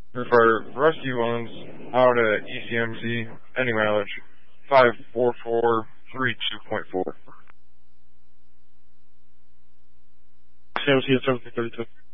For rescue ones out at ECMC, any mileage, 54432.4. CMC at 1732.